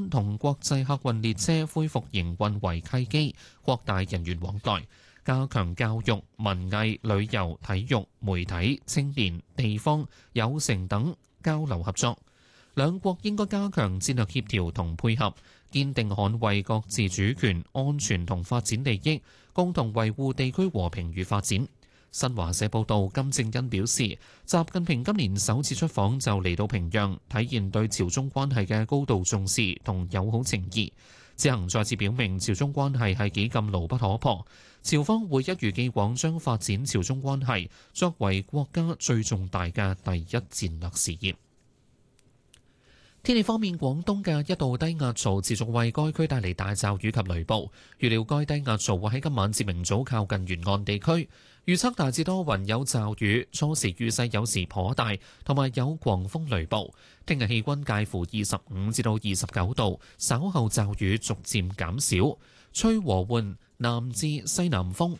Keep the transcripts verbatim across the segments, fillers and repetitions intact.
同國際客運列車恢復營運為契機，擴大人員往來，加強教育、文藝、旅遊、體育、媒體、青年、地方、有成等交流合作。兩國應該加強戰略協調同配合，堅定捍衛各自主權、安全同發展利益，共同維護地區和平與發展。新華社報道，金正恩表示，習近平今年首次出訪就嚟到平壤，體現對朝中關係嘅高度重視同友好情誼。此行再次表明朝中關係係幾咁牢不可破，朝方會一如既往將發展朝中關係作為國家最重大嘅第一戰略事業。天氣方面，廣東嘅一道低壓槽持續為該區帶嚟大驟雨及雷暴，預料該低壓槽會喺今晚至明早靠近沿岸地區。預測大致多雲有驟雨，初時雨勢有時頗大，同埋有狂風雷暴。聽日氣溫介乎二十五至到二十九度，稍後驟雨逐漸減少，吹和緩南至西南風。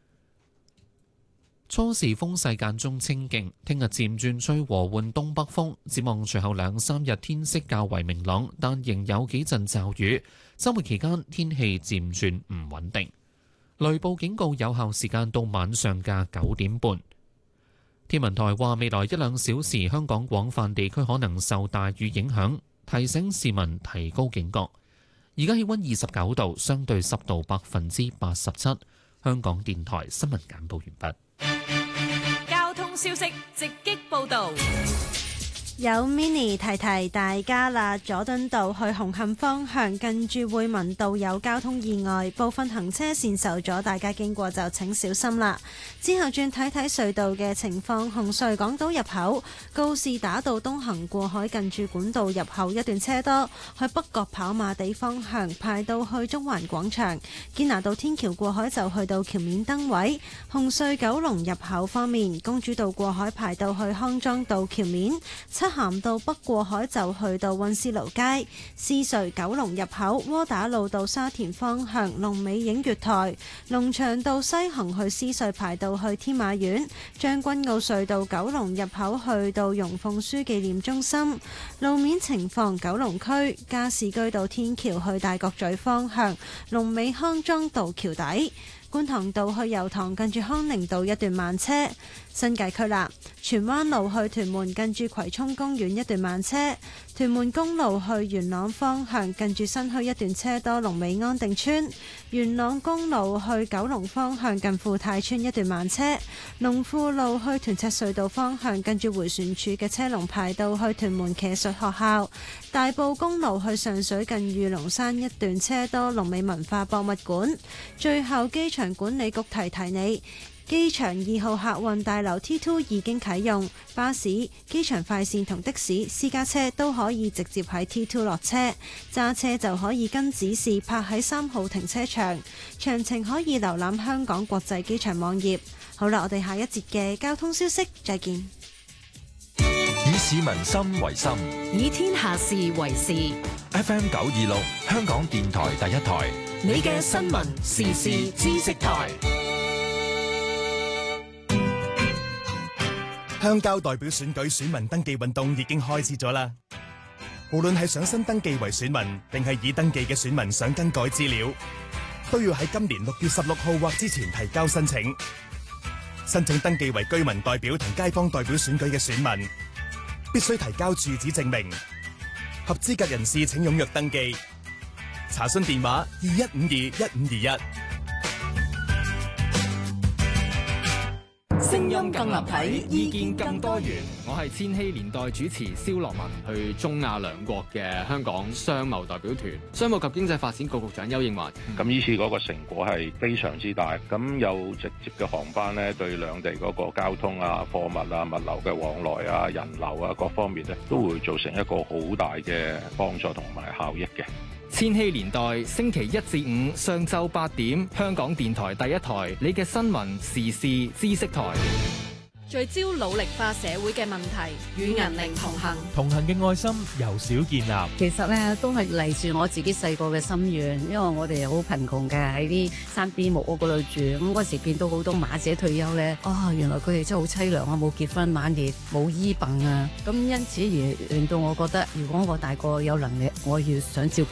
初時風勢間中清勁，聽日漸轉吹和緩東北風。展望隨後兩三日天色較為明朗，但仍有幾陣驟雨。週末期間天氣漸轉唔穩定。雷暴警告有效時間到晚上嘅九點半。天文台話，未來一兩小時香港廣泛地區可能受大雨影響，提醒市民提高警覺。而家氣溫二十九度，相對濕度百分之八十七。香港電台新聞簡報完畢。 交通消息直擊報道。 有 mini 提提大家啦，佐敦道去紅磡方向近住匯民道有交通意外，部分行車線受阻，大家經過就請小心啦。之後轉睇睇隧道嘅情況，紅隧港島入口告士打道東行過海近住管道入口一段車多，去北角跑馬地方向排到去中環廣場，堅拿道天橋過海就去到橋面燈位。紅隧九龍入口方面，公主道過海排到去康莊道橋面，漆咸道北過海就去到溫思勞街。獅隧九龍入口窩打老道沙田方向龍尾影月台，龍翔道西行去獅隧排到去天馬苑。將軍澳隧道九龍入口去到容鳳書紀念中心。路面情況，九龍區加士居道天橋去大角咀方向龍尾康莊道橋底。觀塘道去油塘近住康寧道一段慢車。新界區啦，荃灣路去屯門近住葵涌公園一段慢車。屯門公路去元朗方向近住新墟一段車多，龍尾安定村。元朗公路去九龍方向近富泰村一段慢車。龍富路去屯赤隧道方向近住迴旋處嘅車龍排到去屯門騎術學校。大埔公路去上水近御龍山一段車多，龍尾文化博物館。最後機場管理局提提你，機場二號客運大樓 T 二 已經啟用，巴士、機場快線同的士、私家車都可以直接喺 T 二落車，揸車就可以跟指示泊喺三號停車場。詳情可以瀏覽香港國際機場網頁。好啦，我哋下一節嘅交通消息再見。 以市民心為心， 以天下事為事。 F M 九二六，香港電台第一台， 你嘅新聞時事知識台。 鄉郊代表選舉選民登記運動已經開始咗啦。無論係想新登記為選民，定係已登記嘅選民想更改資料，都要喺今年六月十六號或之前提交申請。申請登記為居民代表同街坊代表選舉嘅選民，必須提交住址證明。合資格人士請踴躍登記。查詢電話二一五二一五二一。 聲音更立體，意見更多元。我係千禧年代主持蕭樂文，去中亞兩國嘅香港商貿代表團，商務及經濟發展局局長邱應華。 咁呢次嗰個成果係非常之大，咁有直接嘅航班咧，對兩地嗰個交通啊、貨物啊、物流嘅往來啊、人流啊各方面咧，都會造成一個好大嘅幫助同埋效益嘅。 千禧年代星期一至五上晝八點，香港電台第一台，你嘅新聞時事知識台。 聚焦努力化社會嘅問題，與銀齡同行。 同行嘅愛心由小建立。 其實咧都係嚟自我自己細個嘅心願，因為我哋好貧窮嘅，喺啲山邊木屋嗰度住。咁嗰時見到好多馬姐退休咧，啊、哦，原來佢哋真係好凄涼啊，冇結婚晚年冇醫病啊。咁因此而令到我覺得，如果我大個有能力，我要想照